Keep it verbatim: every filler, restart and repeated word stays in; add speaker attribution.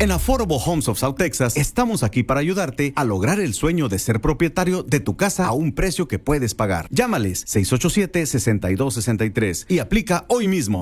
Speaker 1: En Affordable Homes of South Texas estamos aquí para ayudarte a lograr el sueño de ser propietario de tu casa a un precio que puedes pagar. Llámales seis ocho siete, seis dos seis tres y aplica hoy mismo.